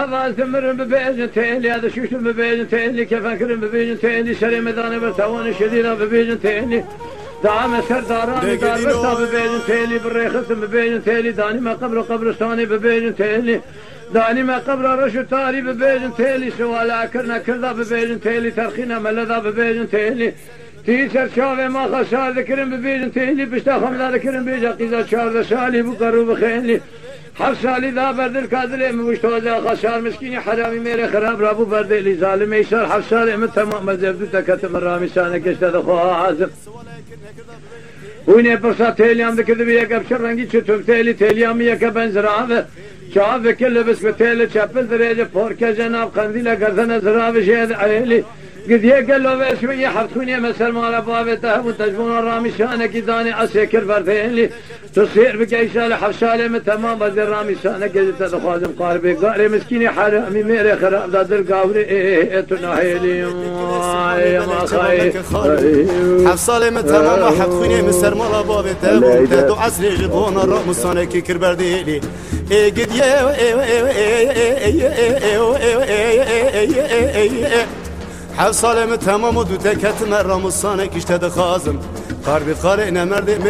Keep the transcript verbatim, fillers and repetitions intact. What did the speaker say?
ثمر ببيجن تيلي هذا شوش ببيجن تيلي كيف أكرم ببيجن تيلي شري مداني برتوان شديدة ببيجن تيلي دعم سرداران دار برتا ببيجن تيلي بالريخت ببيجن تيلي داني ما قبر قبرستاني ببيجن تيلي داني ما قبر رشو تاري ببيجن تيلي سوالا كرنا كردا ببيجن تيلي ترخينا ملذا ببيجن تيلي تيسر شافي ما خسار ذكرم ببيجن تيلي بشتا خمدا ذكرم بيجا قيزا شار شالي بقرو بخيلي حفصالي ذا برد الكادلي مشتوزا خسار مسكيني حرامي ميري خراب رابو برد اللي ظالم يسار حفصالي من تمام مزبدو تكتم الرامي سانك اشتاد خوها عازم ويني برصا تيلي عم ذكر بيك ابشر رنجي شتوب تيلي تيلي عم يكا بنزرعه شاف كل بس بتيلي شابل دريجة فوركا جناب قنديلة قرثنا زراب شهد عيلي قد يقل له بس شوية حفتوني مسل مال بابته وتجبون الرامي شانك داني اسكر برثيلي تصير بكيسالة حفصالي من تمام بدر رامي شانك قد تدخازم قاربي قاري مسكيني حرامي ميري خراب داد القاوري ايه تناهيلي يا ما خاي حفصالي من تمام حفتوني مسل مال بابته وتدو عسري جبون الرامي شانك كربرديلي قد يه حفصالي من تمام ودو تكت مرة مصانك اشتد خازم قاربي قارئنا مردي